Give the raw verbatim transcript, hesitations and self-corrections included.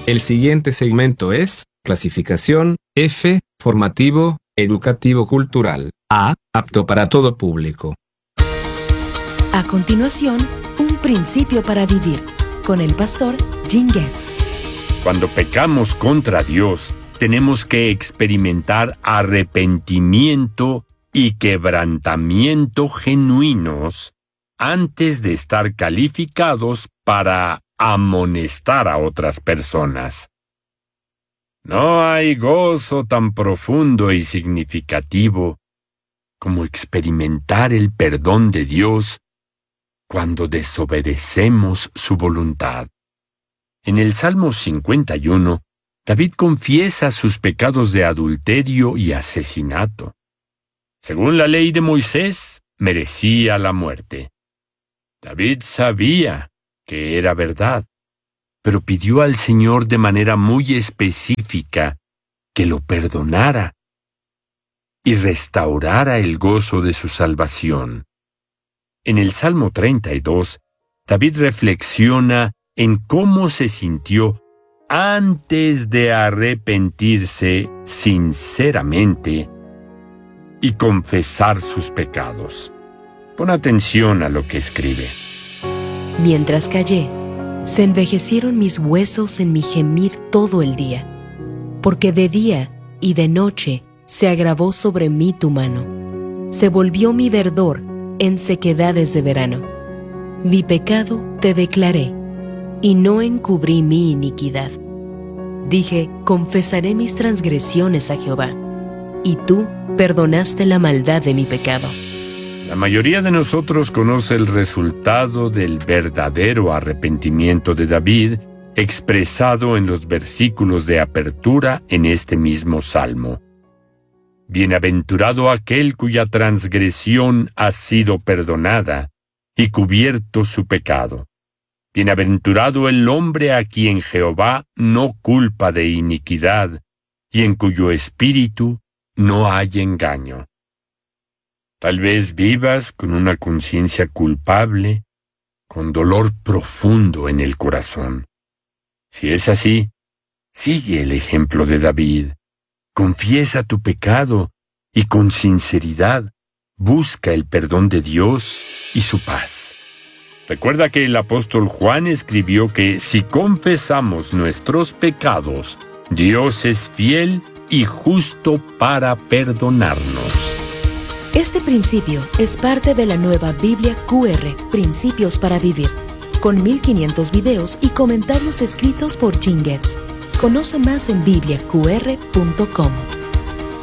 El siguiente segmento es clasificación F, formativo, educativo cultural. A, apto para todo público. A continuación, un principio para vivir, con el pastor Jim Getz. Cuando pecamos contra Dios, tenemos que experimentar arrepentimiento y quebrantamiento genuinos antes de estar calificados para amonestar a otras personas. No hay gozo tan profundo y significativo como experimentar el perdón de Dios cuando desobedecemos su voluntad. En el Salmo cincuenta y uno, David confiesa sus pecados de adulterio y asesinato. Según la ley de Moisés, merecía la muerte. David sabía que era verdad, pero pidió al Señor de manera muy específica que lo perdonara y restaurara el gozo de su salvación. En el Salmo treinta y dos, David reflexiona en cómo se sintió antes de arrepentirse sinceramente y confesar sus pecados. Pon atención a lo que escribe. Mientras callé, se envejecieron mis huesos en mi gemir todo el día, porque de día y de noche se agravó sobre mí tu mano. Se volvió mi verdor en sequedades de verano. Mi pecado te declaré, y no encubrí mi iniquidad. Dije, confesaré mis transgresiones a Jehová, y tú perdonaste la maldad de mi pecado. La mayoría de nosotros conoce el resultado del verdadero arrepentimiento de David, expresado en los versículos de apertura en este mismo salmo. Bienaventurado aquel cuya transgresión ha sido perdonada y cubierto su pecado. Bienaventurado el hombre a quien Jehová no culpa de iniquidad y en cuyo espíritu no hay engaño. Tal vez vivas con una conciencia culpable, con dolor profundo en el corazón. Si es así, sigue el ejemplo de David. Confiesa tu pecado y con sinceridad busca el perdón de Dios y su paz. Recuerda que el apóstol Juan escribió que si confesamos nuestros pecados, Dios es fiel y justo para perdonarnos. Este principio es parte de la nueva Biblia Q R, Principios para Vivir, con mil quinientos videos y comentarios escritos por Jim Getz. Conoce más en biblia q r punto com.